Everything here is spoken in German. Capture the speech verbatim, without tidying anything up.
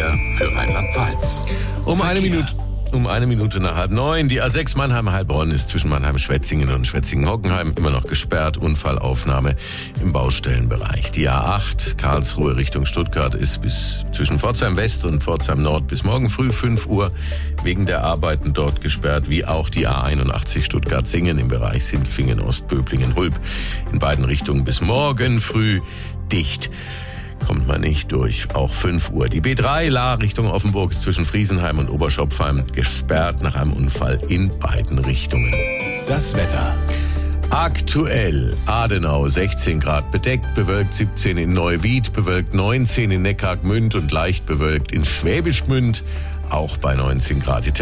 Verkehr für Rheinland-Pfalz. Um Verkehr. eine Minute. Um eine Minute nach halb neun. Die A sechs Mannheim-Heilbronn ist zwischen Mannheim-Schwetzingen und Schwetzingen-Hockenheim immer noch gesperrt. Unfallaufnahme im Baustellenbereich. Die A acht Karlsruhe Richtung Stuttgart ist bis zwischen Pforzheim West und Pforzheim Nord bis morgen früh fünf Uhr wegen der Arbeiten dort gesperrt. Wie auch die A einundachtzig Stuttgart-Singen im Bereich Sindelfingen, Ostböblingen, Hulb. In beiden Richtungen bis morgen früh dicht. Kommt man nicht durch, auch fünf Uhr. Die B drei La Richtung Offenburg ist zwischen Friesenheim und Oberschopfheim gesperrt nach einem Unfall in beiden Richtungen. Das Wetter. Aktuell Adenau sechzehn Grad bedeckt, bewölkt siebzehn in Neuwied, bewölkt neunzehn in Neckargmünd und leicht bewölkt in Schwäbisch Gmünd, auch bei neunzehn Grad. Die